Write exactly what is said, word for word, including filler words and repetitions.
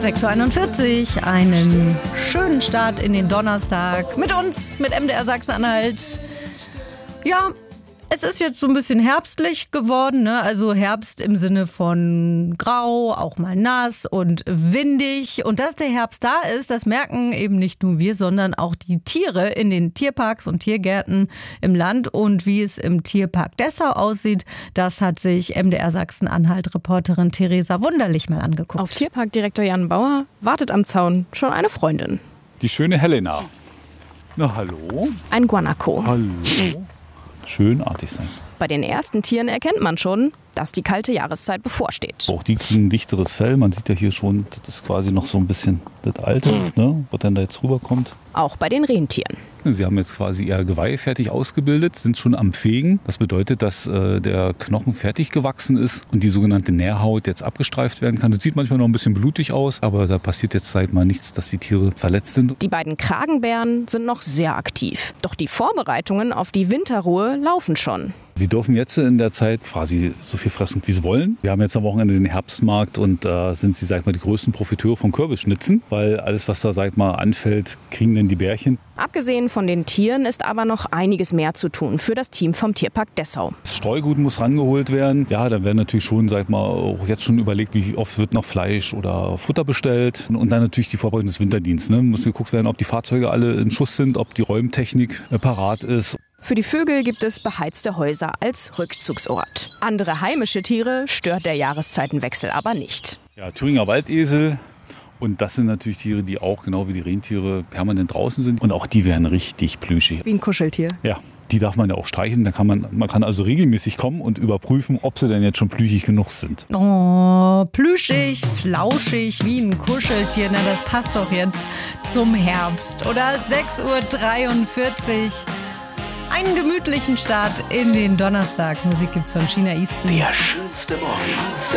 sechs Uhr einundvierzig, einen schönen Start in den Donnerstag mit uns, mit M D R Sachsen-Anhalt. Ja, es ist jetzt so ein bisschen herbstlich geworden, ne? Also Herbst im Sinne von grau, auch mal nass und windig. Und dass der Herbst da ist, das merken eben nicht nur wir, sondern auch die Tiere in den Tierparks und Tiergärten im Land. Und wie es im Tierpark Dessau aussieht, das hat sich M D R Sachsen-Anhalt-Reporterin Theresa Wunderlich mal angeguckt. Auf Tierparkdirektor Jan Bauer wartet am Zaun schon eine Freundin. Die schöne Helena. Na, hallo. Ein Guanaco. Hallo. Schönartig sein. Bei den ersten Tieren erkennt man schon, dass die kalte Jahreszeit bevorsteht. Auch die kriegen ein dichteres Fell. Man sieht ja hier schon, das ist quasi noch so ein bisschen das Alte, ne, was dann da jetzt rüberkommt. Auch bei den Rentieren. Sie haben jetzt quasi ihr Geweih fertig ausgebildet, sind schon am Fegen. Das bedeutet, dass äh, der Knochen fertig gewachsen ist und die sogenannte Nährhaut jetzt abgestreift werden kann. Das sieht manchmal noch ein bisschen blutig aus, aber da passiert jetzt seit mal nichts, dass die Tiere verletzt sind. Die beiden Kragenbären sind noch sehr aktiv. Doch die Vorbereitungen auf die Winterruhe laufen schon. Sie dürfen jetzt in der Zeit quasi so viel fressen, wie sie wollen. Wir haben jetzt am Wochenende den Herbstmarkt und da äh, sind sie, sag ich mal, die größten Profiteure vom Kürbisschnitzen, weil alles, was da, sag ich mal, anfällt, kriegen dann die Bärchen. Abgesehen von den Tieren ist aber noch einiges mehr zu tun für das Team vom Tierpark Dessau. Das Streugut muss rangeholt werden. Ja, da werden natürlich schon, sag ich mal, auch jetzt schon überlegt, wie oft wird noch Fleisch oder Futter bestellt. Und dann natürlich die Vorbereitung des Winterdienstes. Ne? Muss geguckt werden, ob die Fahrzeuge alle in Schuss sind, ob die Räumtechnik äh, parat ist. Für die Vögel gibt es beheizte Häuser als Rückzugsort. Andere heimische Tiere stört der Jahreszeitenwechsel aber nicht. Ja, Thüringer Waldesel. Und das sind natürlich Tiere, die auch, genau wie die Rentiere, permanent draußen sind. Und auch die werden richtig plüschig. Wie ein Kuscheltier. Ja, die darf man ja auch streicheln. Da kann man, man kann also regelmäßig kommen und überprüfen, ob sie denn jetzt schon plüschig genug sind. Oh, plüschig, flauschig, wie ein Kuscheltier. Na, das passt doch jetzt zum Herbst. Oder sechs Uhr dreiundvierzig. Einen gemütlichen Start in den Donnerstag. Musik gibt's von China Easton. Der schönste Morgen.